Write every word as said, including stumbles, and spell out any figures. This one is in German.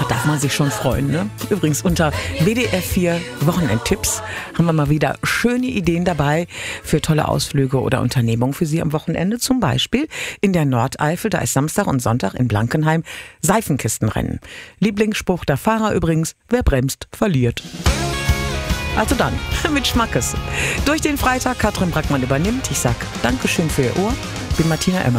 darf man sich schon freuen, ne? Übrigens unter W D R vier Wochenendtipps haben wir mal wieder schöne Ideen dabei für tolle Ausflüge oder Unternehmungen für Sie am Wochenende. Zum Beispiel in der Nordeifel, da ist Samstag und Sonntag in Blankenheim Seifenkistenrennen. Lieblingsspruch der Fahrer übrigens: wer bremst, verliert. Also dann, mit Schmackes. Durch den Freitag, Katrin Brackmann übernimmt. Ich sag Dankeschön für Ihr Ohr. Bin Martina Emmer.